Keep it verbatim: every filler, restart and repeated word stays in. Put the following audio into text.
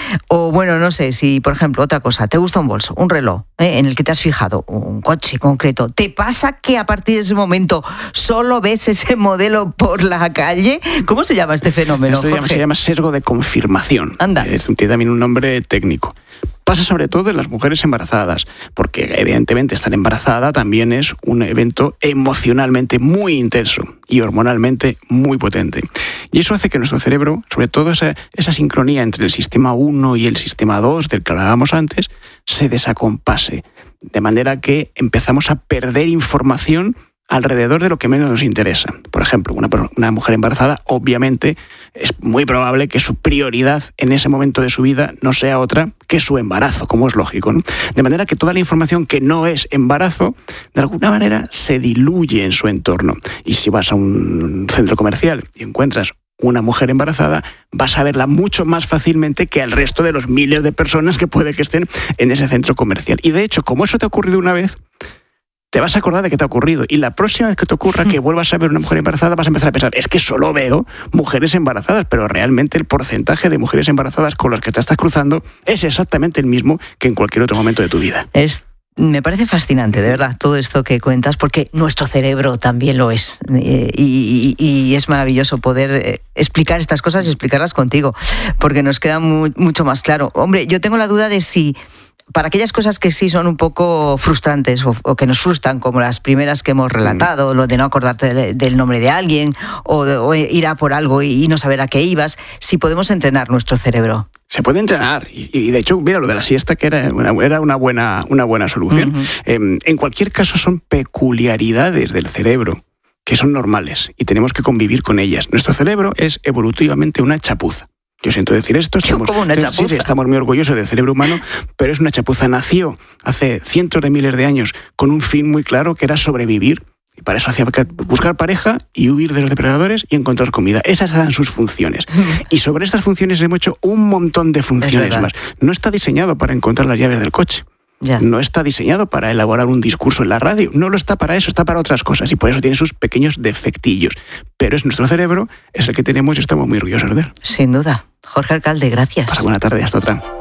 O bueno, no sé, si por ejemplo, otra cosa, te gusta un bolso, un reloj, ¿eh? en el que te has fijado, un coche concreto, ¿te pasa que a partir de ese momento solo ves ese modelo por la calle? ¿Cómo se llama este fenómeno, Esto se llama, se llama sesgo de confirmación. Anda. Es, tiene también un nombre técnico. Pasa sobre todo en las mujeres embarazadas, porque evidentemente estar embarazada también es un evento emocionalmente muy intenso y hormonalmente muy potente. Y eso hace que nuestro cerebro, sobre todo esa, esa sincronía entre el sistema uno y el sistema dos, del que hablábamos antes, se desacompase. De manera que empezamos a perder información alrededor de lo que menos nos interesa. Por ejemplo, una, una mujer embarazada, obviamente, es muy probable que su prioridad en ese momento de su vida no sea otra que su embarazo, como es lógico, ¿no? De manera que toda la información que no es embarazo, de alguna manera se diluye en su entorno. Y si vas a un centro comercial y encuentras una mujer embarazada, vas a verla mucho más fácilmente que al resto de los miles de personas que puede que estén en ese centro comercial. Y de hecho, como eso te ha ocurrido una vez, te vas a acordar de que te ha ocurrido. Y la próxima vez que te ocurra que vuelvas a ver una mujer embarazada, vas a empezar a pensar, es que solo veo mujeres embarazadas, pero realmente el porcentaje de mujeres embarazadas con las que te estás cruzando es exactamente el mismo que en cualquier otro momento de tu vida. Es Me parece fascinante, de verdad, todo esto que cuentas, porque nuestro cerebro también lo es. Y, y, y es maravilloso poder explicar estas cosas y explicarlas contigo, porque nos queda muy, mucho más claro. Hombre, yo tengo la duda de si, para aquellas cosas que sí son un poco frustrantes o, o que nos frustran, como las primeras que hemos relatado, mm. lo de no acordarte de, del nombre de alguien o, de, o ir a por algo y, y no saber a qué ibas, si podemos entrenar nuestro cerebro. Se puede entrenar y, y de hecho, mira, lo de la siesta que era una, era una, buena, una buena solución. Uh-huh. Eh, en cualquier caso son peculiaridades del cerebro que son normales y tenemos que convivir con ellas. Nuestro cerebro es evolutivamente una chapuza. Yo siento decir esto, estamos, como una chapuza. Sí, estamos muy orgullosos del cerebro humano, pero es una chapuza. Nació hace cientos de miles de años con un fin muy claro, que era sobrevivir. Y para eso hacía buscar pareja y huir de los depredadores y encontrar comida. Esas eran sus funciones. Y sobre estas funciones hemos hecho un montón de funciones más. No está diseñado para encontrar las llaves del coche. Ya. No está diseñado para elaborar un discurso en la radio. No lo está para eso, está para otras cosas. Y por eso tiene sus pequeños defectillos. Pero es nuestro cerebro, es el que tenemos y estamos muy orgullosos de él. Sin duda. Jorge Alcalde, gracias. Pasa buena tarde, hasta otra.